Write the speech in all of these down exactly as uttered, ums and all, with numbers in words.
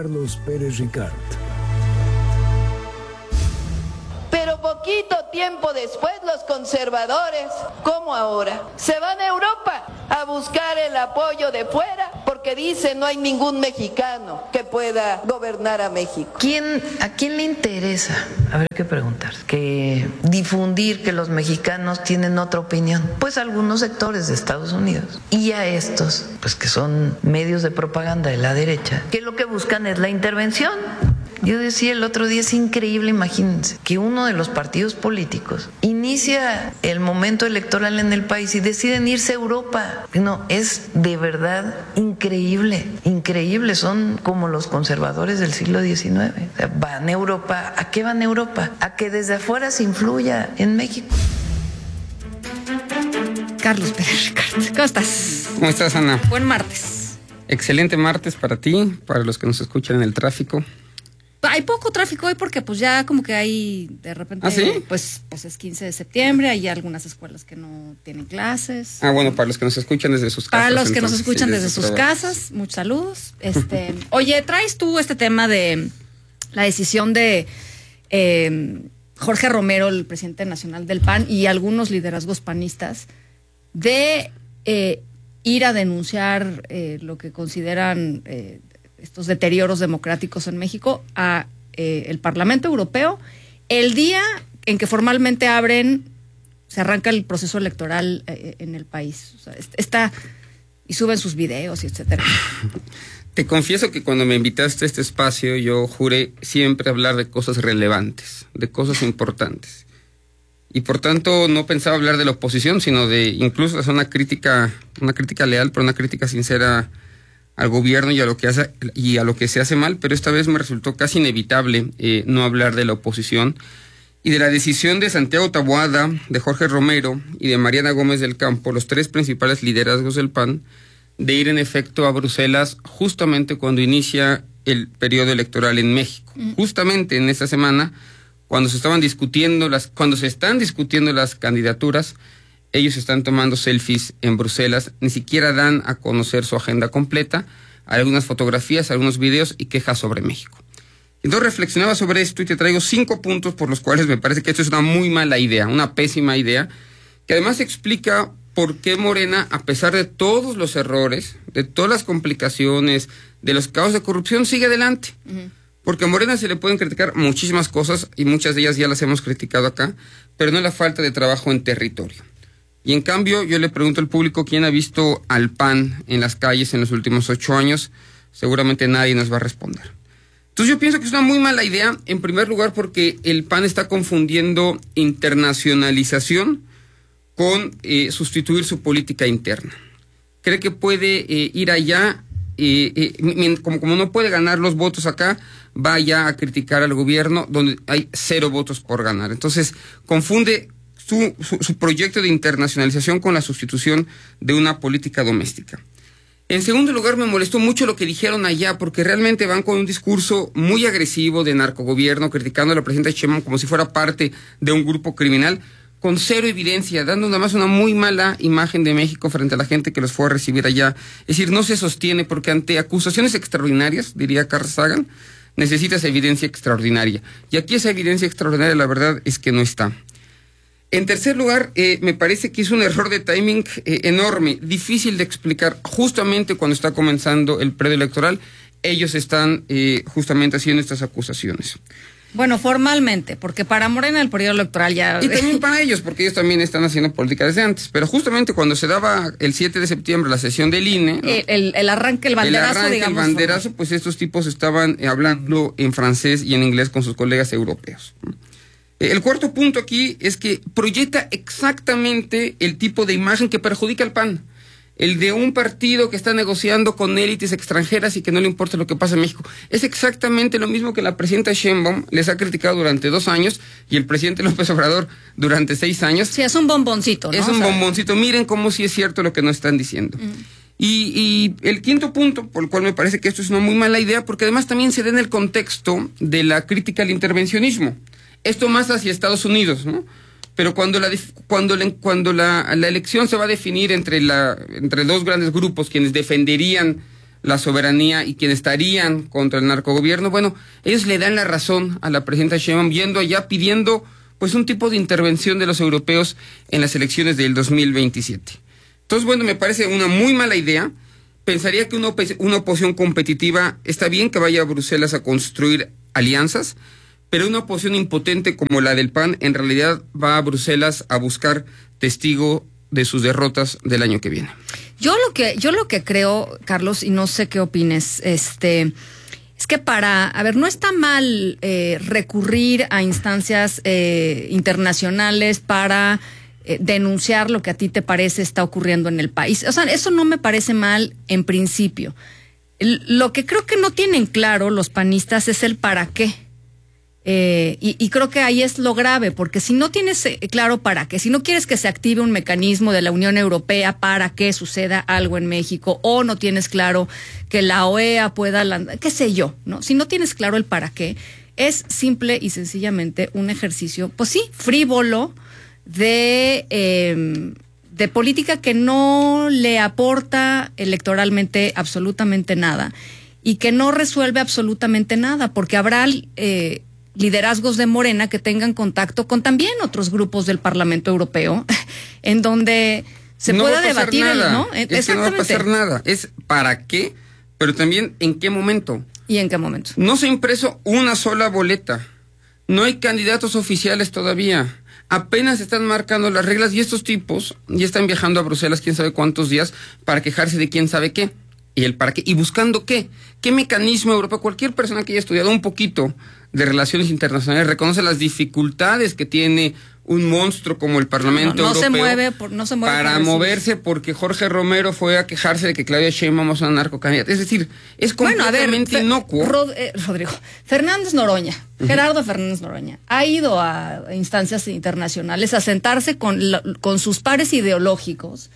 Carlos Pérez Ricard. Pero poquito tiempo después los conservadores, como ahora, se van a Europa a buscar el apoyo de fuera porque dicen no hay ningún mexicano que pueda gobernar a México. ¿Quién, ¿A quién le interesa? Habrá que preguntar, que difundir que los mexicanos tienen otra opinión. Pues algunos sectores de Estados Unidos y a estos, pues que son medios de propaganda de la derecha, que lo que buscan es la intervención. Yo decía el otro día, es increíble, imagínense, que uno de los partidos políticos inicia el momento electoral en el país y deciden irse a Europa. No, es de verdad increíble, increíble. Son como los conservadores del siglo diecinueve. O sea, van a Europa. ¿A qué van a Europa? A que desde afuera se influya en México. Carlos Pérez Ricard, ¿cómo estás? ¿Cómo estás, Ana? Buen martes. Excelente martes para ti, para los que nos escuchan en el tráfico. Hay poco tráfico hoy porque pues ya como que hay de repente, ¿Ah, sí? pues, pues es quince de septiembre, hay algunas escuelas que no tienen clases. Ah, bueno, para los que nos escuchan desde sus casas. Para los que entonces, nos escuchan sí, desde, desde sus casas, muchos saludos. Este, oye, traes tú este tema de la decisión de eh, Jorge Romero, el presidente nacional del P A N, y algunos liderazgos panistas de eh, ir a denunciar eh, lo que consideran eh, estos deterioros democráticos en México a eh, el Parlamento Europeo el día en que formalmente abren, se arranca el proceso electoral eh, en el país. O sea, está y suben sus videos y etcétera. Te confieso que cuando me invitaste a este espacio yo juré siempre hablar de cosas relevantes, de cosas importantes. Y por tanto no pensaba hablar de la oposición, sino de incluso hacer una crítica, una crítica leal, pero una crítica sincera al gobierno y a lo que hace y a lo que se hace mal, pero esta vez me resultó casi inevitable eh, no hablar de la oposición y de la decisión de Santiago Taboada, de Jorge Romero y de Mariana Gómez del Campo, los tres principales liderazgos del P A N, de ir en efecto a Bruselas justamente cuando inicia el periodo electoral en México. Mm. Justamente en esta semana, cuando se estaban discutiendo las, cuando se están discutiendo las candidaturas, ellos están tomando selfies en Bruselas, ni siquiera dan a conocer su agenda completa, algunas fotografías, algunos videos y quejas sobre México. Entonces reflexionaba sobre esto y te traigo cinco puntos por los cuales me parece que esto es una muy mala idea, una pésima idea, que además explica por qué Morena, a pesar de todos los errores, de todas las complicaciones, de los casos de corrupción, sigue adelante. Uh-huh. Porque a Morena se le pueden criticar muchísimas cosas y muchas de ellas ya las hemos criticado acá, pero no la falta de trabajo en territorio. Y en cambio, yo le pregunto al público quién ha visto al P A N en las calles en los últimos ocho años. Seguramente nadie nos va a responder. Entonces yo pienso que es una muy mala idea, en primer lugar porque el P A N está confundiendo internacionalización con eh, sustituir su política interna. Cree que puede eh, ir allá, eh, eh, como, como no puede ganar los votos acá, va allá a criticar al gobierno donde hay cero votos por ganar. Entonces confunde Su, su, su proyecto de internacionalización con la sustitución de una política doméstica. En segundo lugar, me molestó mucho lo que dijeron allá, porque realmente van con un discurso muy agresivo de narcogobierno, criticando a la presidenta Sheinbaum como si fuera parte de un grupo criminal, con cero evidencia, dando nada más una muy mala imagen de México frente a la gente que los fue a recibir allá. Es decir, no se sostiene, porque ante acusaciones extraordinarias, diría Carl Sagan, necesitas evidencia extraordinaria. Y aquí esa evidencia extraordinaria, la verdad, es que no está. En tercer lugar, eh, me parece que es un error de timing eh, enorme, difícil de explicar. Justamente cuando está comenzando el periodo electoral, ellos están eh, justamente haciendo estas acusaciones. Bueno, formalmente, porque para Morena el periodo electoral ya... Y también para ellos, porque ellos también están haciendo política desde antes. Pero justamente cuando se daba el siete de septiembre la sesión del I N E... ¿no? el, el, el arranque, el banderazo, el arranque, digamos. El banderazo, pues estos tipos estaban hablando en francés y en inglés con sus colegas europeos. El cuarto punto aquí es que proyecta exactamente el tipo de imagen que perjudica al P A N. El de un partido que está negociando con élites extranjeras y que no le importa lo que pasa en México. Es exactamente lo mismo que la presidenta Sheinbaum les ha criticado durante dos años y el presidente López Obrador durante seis años. Sí, es un bomboncito, ¿no? Es un o sea... bomboncito. Miren cómo sí es cierto lo que nos están diciendo. Mm. Y, y el quinto punto, por el cual me parece que esto es una muy mala idea, porque además también se da en el contexto de la crítica al intervencionismo. Esto más hacia Estados Unidos, ¿no? Pero cuando la cuando la, cuando la, la elección se va a definir entre la entre dos grandes grupos, quienes defenderían la soberanía y quienes estarían contra el narcogobierno, bueno, ellos le dan la razón a la presidenta Sheinbaum yendo allá pidiendo pues un tipo de intervención de los europeos en las elecciones del dos mil veintisiete. Entonces, bueno, me parece una muy mala idea. Pensaría que una, op- una oposición competitiva está bien que vaya a Bruselas a construir alianzas, pero una oposición impotente como la del P A N en realidad va a Bruselas a buscar testigo de sus derrotas del año que viene. Yo lo que, yo lo que creo, Carlos, y no sé qué opines, este, es que para, a ver, no está mal eh, recurrir a instancias eh, internacionales para eh, denunciar lo que a ti te parece está ocurriendo en el país. O sea, eso no me parece mal en principio. El, lo que creo que no tienen claro los panistas es el para qué. Eh, y, y creo que ahí es lo grave, porque si no tienes eh, claro para qué, si no quieres que se active un mecanismo de la Unión Europea para que suceda algo en México, o no tienes claro que la O E A pueda, qué sé yo, ¿no? Si no tienes claro el para qué, es simple y sencillamente un ejercicio, pues sí, frívolo de, eh, de política que no le aporta electoralmente absolutamente nada y que no resuelve absolutamente nada, porque habrá eh, liderazgos de Morena que tengan contacto con también otros grupos del Parlamento Europeo, en donde se no pueda va a pasar debatir, nada. el, ¿no? Es Exactamente. que no va a pasar nada. Es para qué, pero también en qué momento. ¿Y en qué momento? No se ha impreso una sola boleta. No hay candidatos oficiales todavía. Apenas están marcando las reglas y estos tipos ya están viajando a Bruselas quién sabe cuántos días para quejarse de quién sabe qué. Y el para qué. Y buscando qué. ¿Qué mecanismo europeo? Cualquier persona que haya estudiado un poquito de relaciones internacionales reconoce las dificultades que tiene un monstruo como el Parlamento no, no, no Europeo se mueve por, no se mueve para por moverse porque Jorge Romero fue a quejarse de que Claudia Sheinbaum es una narcocandidata. Es decir, es completamente bueno, a ver, inocuo. Rod, eh, Rodrigo, Fernández Noroña, uh-huh. Gerardo Fernández Noroña, ha ido a instancias internacionales a sentarse con, la, con sus pares ideológicos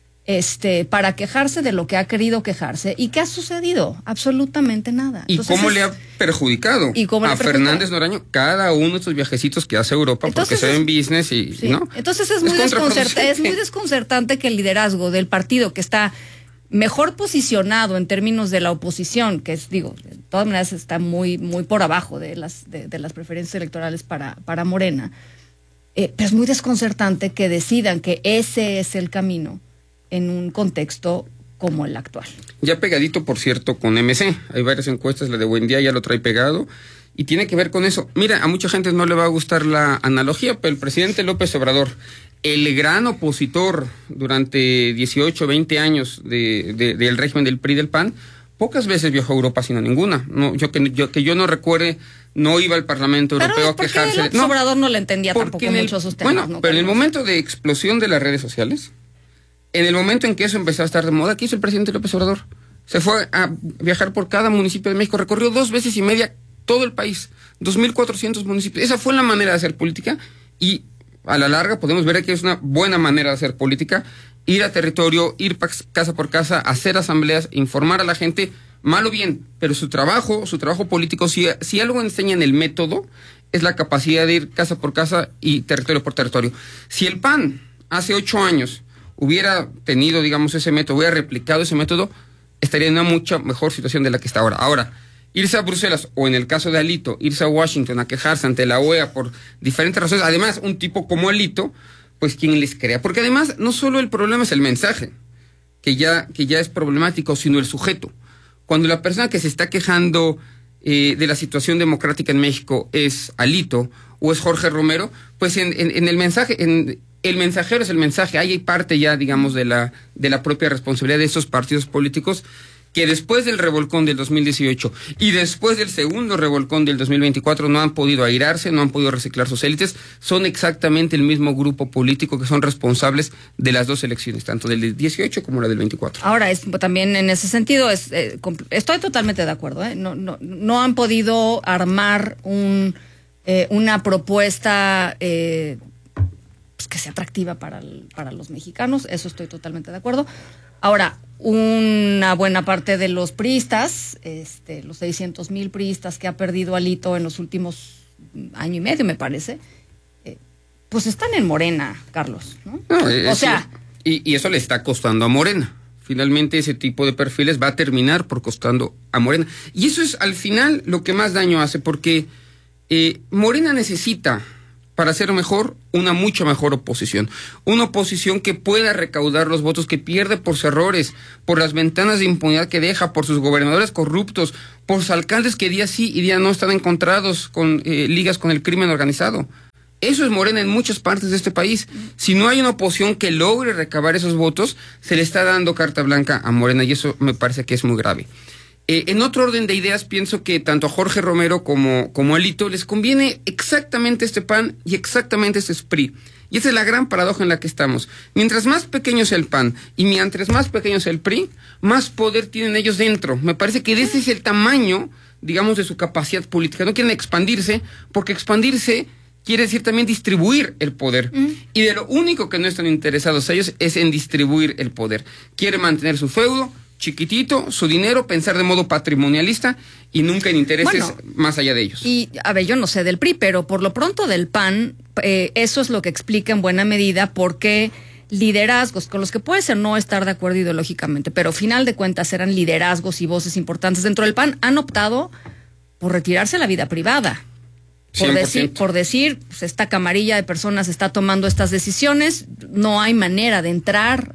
este, para quejarse de lo que ha querido quejarse. ¿Y qué ha sucedido? Absolutamente nada. ¿Y Entonces, cómo es, le ha perjudicado ¿y cómo a le Fernández Noroña cada uno de estos viajecitos que hace a Europa? Entonces porque se ven business y, sí. ¿no? Entonces es muy, es desconcertante, es muy desconcertante que el liderazgo del partido que está mejor posicionado en términos de la oposición, que es, digo, de todas maneras está muy, muy por abajo de las, de, de las preferencias electorales para, para Morena, eh, pero es muy desconcertante que decidan que ese es el camino en un contexto como el actual. Ya pegadito, por cierto, con M C. Hay varias encuestas, la de Buendía ya lo trae pegado, y tiene que ver con eso. Mira, a mucha gente no le va a gustar la analogía, pero el presidente López Obrador, el gran opositor durante dieciocho, veinte años de, de, del régimen del P R I y del P A N, pocas veces viajó a Europa, sino ninguna. No, yo que yo que yo no recuerde, no iba al Parlamento pero Europeo a quejarse. López no, Obrador no le entendía tampoco el, mucho esos temas. Bueno, ¿no? pero en el momento de explosión de las redes sociales, en el momento en que eso empezó a estar de moda, ¿qué hizo el presidente López Obrador? Se fue a viajar por cada municipio de México, recorrió dos veces y media todo el país, dos mil cuatrocientos municipios. Esa fue la manera de hacer política y a la larga podemos ver que es una buena manera de hacer política, ir a territorio, ir casa por casa, hacer asambleas, informar a la gente, mal o bien, pero su trabajo, su trabajo político, si, si algo enseña en el método, es la capacidad de ir casa por casa y territorio por territorio. Si el P A N hace ocho años hubiera tenido, digamos, ese método, hubiera replicado ese método, estaría en una mucha mejor situación de la que está ahora. Ahora, irse a Bruselas, o en el caso de Alito, irse a Washington a quejarse ante la O E A por diferentes razones, además, un tipo como Alito, pues, ¿quién les crea? Porque además, no solo el problema es el mensaje, que ya, que ya es problemático, sino el sujeto. Cuando la persona que se está quejando eh, de la situación democrática en México es Alito, o es Jorge Romero, pues en, en, en el mensaje... En, el mensajero es el mensaje, ahí hay parte ya, digamos, de la de la propia responsabilidad de esos partidos políticos que después del revolcón del dos mil dieciocho y después del segundo revolcón del dos mil veinticuatro no han podido airarse, no han podido reciclar sus élites, son exactamente el mismo grupo político que son responsables de las dos elecciones, tanto del dieciocho como la del veinticuatro. Ahora, es, también en ese sentido, es, eh, estoy totalmente de acuerdo, ¿eh? no, no, no han podido armar un eh, una propuesta... Eh, que sea atractiva para, el, para los mexicanos, eso estoy totalmente de acuerdo. Ahora, una buena parte de los priistas, este, los seiscientos mil priistas que ha perdido Alito en los últimos año y medio, me parece, eh, pues están en Morena, Carlos, ¿no? no o sea... Y, y eso le está costando a Morena, finalmente ese tipo de perfiles va a terminar por costando a Morena. Y eso es al final lo que más daño hace, porque eh, Morena necesita, para ser mejor, una mucho mejor oposición. Una oposición que pueda recaudar los votos que pierde por sus errores, por las ventanas de impunidad que deja, por sus gobernadores corruptos, por sus alcaldes que día sí y día no están encontrados con eh, ligas con el crimen organizado. Eso es Morena en muchas partes de este país. Si no hay una oposición que logre recabar esos votos, se le está dando carta blanca a Morena, y eso me parece que es muy grave. Eh, en otro orden de ideas, pienso que tanto a Jorge Romero como, como a Alito les conviene exactamente este P A N y exactamente este S P R I. Y esa es la gran paradoja en la que estamos. Mientras más pequeño sea el P A N y mientras más pequeño sea el P R I, más poder tienen ellos dentro. Me parece que ese es el tamaño, digamos, de su capacidad política. No quieren expandirse, porque expandirse quiere decir también distribuir el poder. Mm. Y de lo único que no están interesados ellos es en distribuir el poder. Quieren mantener su feudo chiquitito, su dinero, pensar de modo patrimonialista y nunca en intereses bueno, más allá de ellos. Y, a ver, yo no sé del P R I, pero por lo pronto del P A N, eh, eso es lo que explica en buena medida por qué liderazgos con los que puede ser no estar de acuerdo ideológicamente, pero final de cuentas eran liderazgos y voces importantes dentro del P A N, han optado por retirarse a la vida privada. Por decir, por decir, pues esta camarilla de personas está tomando estas decisiones, no hay manera de entrar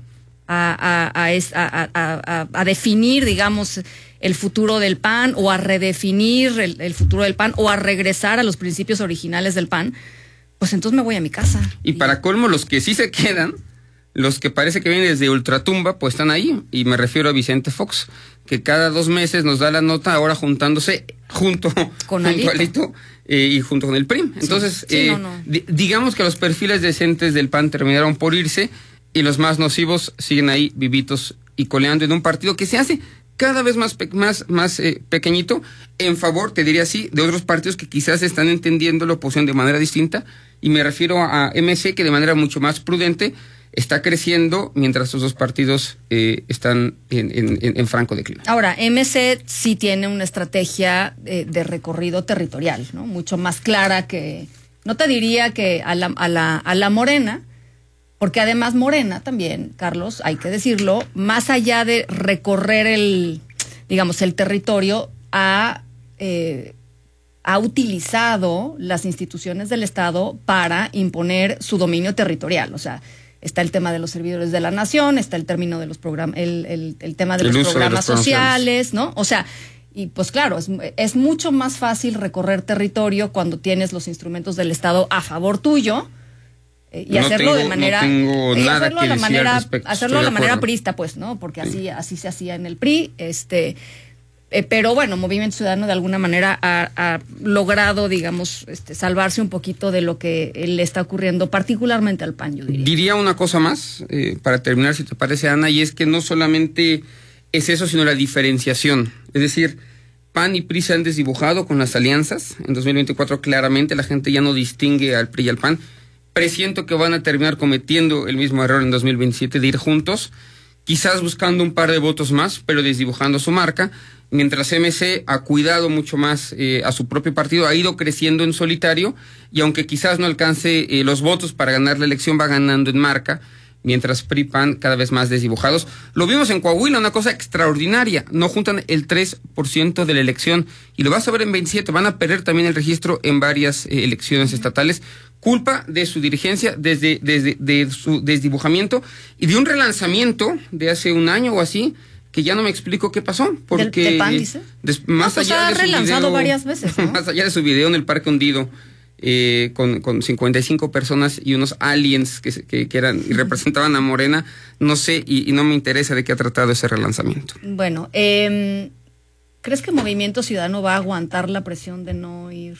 a, a, a, a, a, a definir, digamos, el futuro del P A N o a redefinir el, el futuro del P A N o a regresar a los principios originales del P A N, pues entonces me voy a mi casa. Y para colmo, los que sí se quedan, los que parece que vienen desde ultratumba, pues están ahí, y me refiero a Vicente Fox, que cada dos meses nos da la nota, ahora juntándose junto con junto Alito, Alito eh, y junto con el P R I. Entonces, sí, sí, eh, no, no. Di- digamos que los perfiles decentes del P A N terminaron por irse y los más nocivos siguen ahí vivitos y coleando en un partido que se hace cada vez más pe- más más eh, pequeñito, en favor, te diría así, de otros partidos que quizás están entendiendo la oposición de manera distinta, y me refiero a M C, que de manera mucho más prudente está creciendo, mientras estos dos partidos eh, están en, en, en franco declive. Ahora, M C sí tiene una estrategia eh, de recorrido territorial, ¿no? Mucho más clara que, no te diría que a la, a la, a la Morena, porque además Morena también, Carlos, hay que decirlo, más allá de recorrer el, digamos, el territorio, ha, eh, ha utilizado las instituciones del Estado para imponer su dominio territorial. O sea, está el tema de los servidores de la nación, está el término de los programas, el, el, el tema de el los programas de los sociales, ¿no? O sea, y pues claro, es, es mucho más fácil recorrer territorio cuando tienes los instrumentos del Estado a favor tuyo. Y no hacerlo tengo, de manera no tengo nada hacerlo que de la decir manera al respecto. hacerlo de la manera acuerdo. priista, pues, ¿no? Porque sí. así así se hacía en el P R I, este eh, pero bueno, Movimiento Ciudadano de alguna manera ha, ha logrado, digamos, este, salvarse un poquito de lo que le está ocurriendo particularmente al P A N, yo diría. Diría una cosa más eh, para terminar, si te parece, Ana, y es que no solamente es eso, sino la diferenciación. Es decir, P A N y P R I se han desdibujado con las alianzas. En dos mil veinticuatro claramente la gente ya no distingue al P R I y al P A N. Presiento que van a terminar cometiendo el mismo error en dos mil veintisiete de ir juntos, quizás buscando un par de votos más, pero desdibujando su marca, mientras M C ha cuidado mucho más eh, a su propio partido, ha ido creciendo en solitario, y aunque quizás no alcance eh, los votos para ganar la elección, va ganando en marca, mientras P R I y P A N cada vez más desdibujados. Lo vimos en Coahuila, una cosa extraordinaria, no juntan el tres por ciento de la elección, y lo vas a ver en veintisiete, van a perder también el registro en varias eh, elecciones estatales, culpa de su dirigencia, desde, desde de su desdibujamiento y de un relanzamiento de hace un año o así, que ya no me explico qué pasó, porque ¿Del, del P A N, dice? Des, más no, pues allá ha de su relanzado video, varias veces, ¿no? Más allá de su video en el Parque Hundido, eh, con, con cincuenta y cinco personas y unos aliens que, que, que eran y representaban a Morena, no sé, y, y no me interesa de qué ha tratado ese relanzamiento. Bueno, eh, ¿crees que Movimiento Ciudadano va a aguantar la presión de no ir?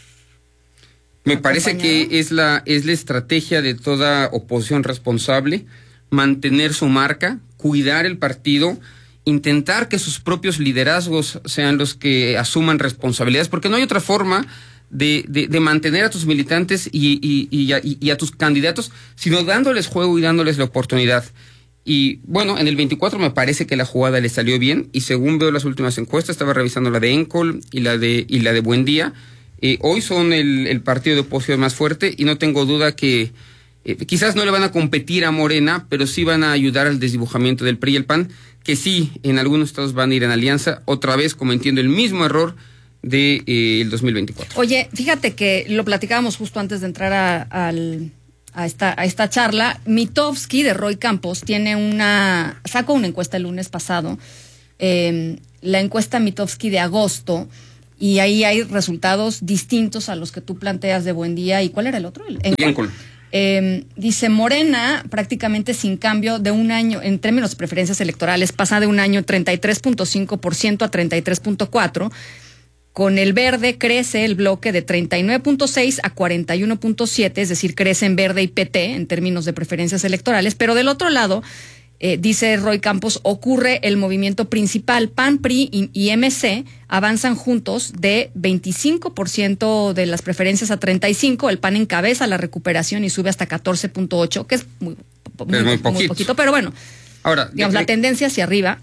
Me parece que es la, es la estrategia de toda oposición responsable, mantener su marca, cuidar el partido, intentar que sus propios liderazgos sean los que asuman responsabilidades, porque no hay otra forma de, de, de mantener a tus militantes y, y, y, a, y a tus candidatos, sino dándoles juego y dándoles la oportunidad. Y bueno, en el veinticuatro me parece que la jugada le salió bien, y según veo las últimas encuestas, estaba revisando la de Encol y la de, y la de Buen Día, Eh, hoy son el, el partido de oposición más fuerte, y no tengo duda que eh, quizás no le van a competir a Morena, pero sí van a ayudar al desdibujamiento del P R I y el P A N, que sí, en algunos estados van a ir en alianza, otra vez cometiendo el mismo error de eh, el dos mil veinticuatro. Oye, fíjate que lo platicábamos justo antes de entrar a, al, a, esta, a esta charla. Mitofsky, de Roy Campos, tiene una, sacó una encuesta el lunes pasado, eh, la encuesta Mitofsky de agosto, y ahí hay resultados distintos a los que tú planteas de Buendía. ¿Y cuál era el otro? El, Yankel. Eh, dice Morena, prácticamente sin cambio de un año, en términos de preferencias electorales, pasa de un año treinta y tres punto cinco por ciento a treinta y tres punto cuatro por ciento. Con el verde crece el bloque de treinta y nueve punto seis a cuarenta y uno punto siete, es decir, crece en Verde y P T en términos de preferencias electorales. Pero del otro lado, eh, dice Roy Campos, ocurre el movimiento principal. P A N, P R I y, y M C avanzan juntos de veinticinco por ciento de las preferencias a treinta y cinco por ciento. El P A N encabeza la recuperación y sube hasta catorce punto ocho por ciento, que es muy, muy, es muy, poquito. muy poquito. Pero bueno, ahora digamos, de, la tendencia hacia arriba.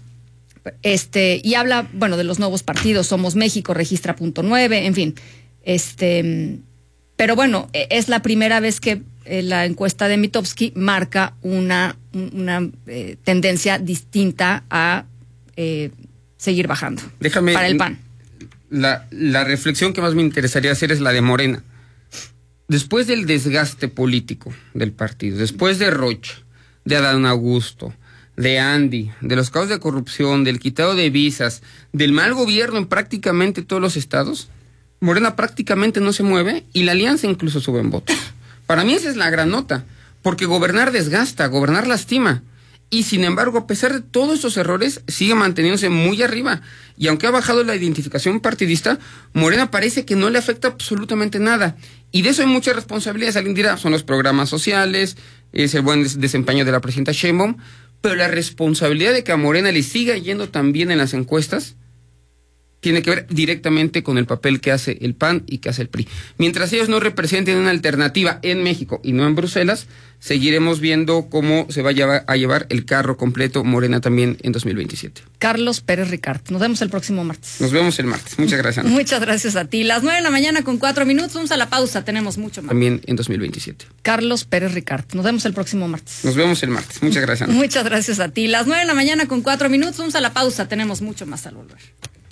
Este, y habla, bueno, de los nuevos partidos, Somos México, registra punto nueve, en fin. Este, pero bueno, es la primera vez que eh, la encuesta de Mitofsky marca una, una eh, tendencia distinta a eh, seguir bajando. Déjame, para el P A N. La, la reflexión que más me interesaría hacer es la de Morena. Después del desgaste político del partido, después de Rocha, de Adán Augusto, de Andy, de los casos de corrupción, del quitado de visas, del mal gobierno en prácticamente todos los estados, Morena prácticamente no se mueve y la alianza incluso sube en votos. Para mí esa es la gran nota, porque gobernar desgasta, gobernar lastima. Y sin embargo, a pesar de todos esos errores, sigue manteniéndose muy arriba. Y aunque ha bajado la identificación partidista, Morena parece que no le afecta absolutamente nada. Y de eso hay muchas responsabilidades. Alguien dirá, son los programas sociales, es el buen des- desempeño de la presidenta Sheinbaum, pero la responsabilidad de que a Morena le siga yendo tan bien en las encuestas tiene que ver directamente con el papel que hace el P A N y que hace el P R I. Mientras ellos no representen una alternativa en México y no en Bruselas, seguiremos viendo cómo se va a llevar, a llevar el carro completo Morena también en dos mil veintisiete. Carlos Pérez Ricard. Nos vemos el próximo martes. Nos vemos el martes. Muchas gracias, Ana. Muchas gracias a ti. Las nueve de la mañana con cuatro minutos. Vamos a la pausa. Tenemos mucho más. También en dos mil veintisiete. Carlos Pérez Ricard. Nos vemos el próximo martes. Nos vemos el martes. Muchas gracias, Ana. Muchas gracias a ti. Las nueve de la mañana con cuatro minutos. Vamos a la pausa. Tenemos mucho más al volver.